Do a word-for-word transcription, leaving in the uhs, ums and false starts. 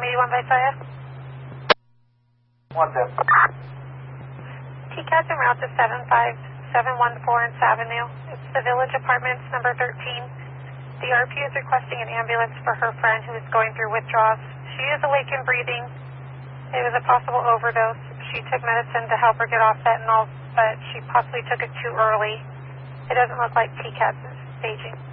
eighty-one by Saya. One ten. T-Cat's en route to seven five seven one four Avenue. It's the Village Apartments, number thirteen. The R P is requesting an ambulance for her friend who is going through withdrawals. She is awake and breathing. It was a possible overdose. She took medicine to help her get off fentanyl, but she possibly took it too early. It doesn't look like T-Cat's is staging.